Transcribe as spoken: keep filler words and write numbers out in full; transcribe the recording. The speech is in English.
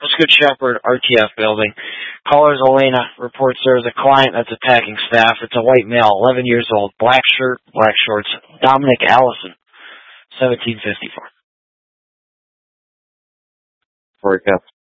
That's Good Shepherd, R T F building. Callers Elena reports there is a client that's attacking staff. It's a white male, eleven years old, black shirt, black shorts. Dominic Allison, seventeen fifty-four. Forecast